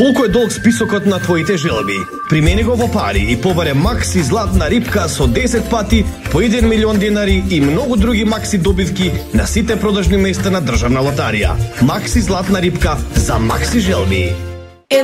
Колку е долг списокот на твоите желби? Примени го во пари и побаре Макси златна рипка со 10 пати по 1 милион денари и многу други Макси добивки на сите продажни места на Државна лотарија. Макси златна рипка за Макси желби.